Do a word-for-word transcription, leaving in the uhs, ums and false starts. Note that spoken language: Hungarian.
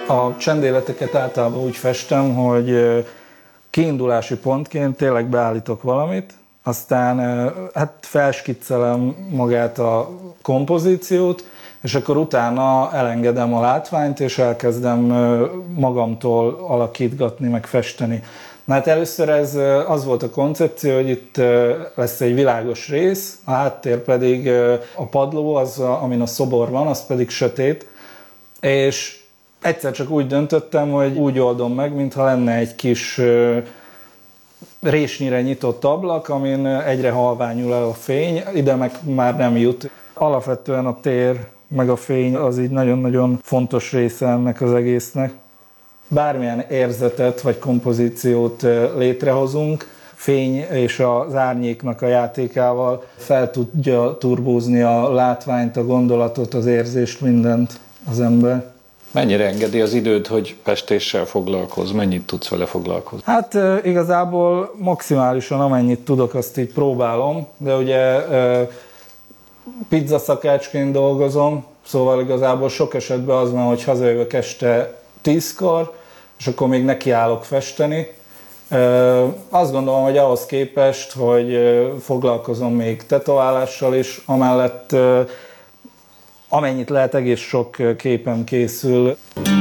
A csendéleteket általában úgy festem, hogy kiindulási pontként tényleg beállítok valamit, aztán hát felskiccelem magát a kompozíciót, és akkor utána elengedem a látványt, és elkezdem magamtól alakítgatni, meg festeni. Na hát először ez az volt a koncepció, hogy itt lesz egy világos rész, a háttér pedig a padló, az, amin a szobor van, az pedig sötét, és egyszer csak úgy döntöttem, hogy úgy oldom meg, mintha lenne egy kis résnyire nyitott ablak, amin egyre halványul el a fény, ide meg már nem jut. Alapvetően a tér meg a fény az így nagyon-nagyon fontos része ennek az egésznek. Bármilyen érzetet vagy kompozíciót létrehozunk, fény és az árnyéknak a játékával fel tudja turbózni a látványt, a gondolatot, az érzést, mindent az ember. Mennyire engedi az időd, hogy festéssel foglalkozz? Mennyit tudsz vele foglalkozni? Hát igazából maximálisan amennyit tudok, azt így próbálom, de ugye pizzaszakácsként dolgozom, szóval igazából sok esetben az van, hogy hazajövök este tízkor, és akkor még nekiállok festeni. Azt gondolom, hogy ahhoz képest, hogy foglalkozom még tetoválással is, amellett amennyit lehet, egész sok képem készül.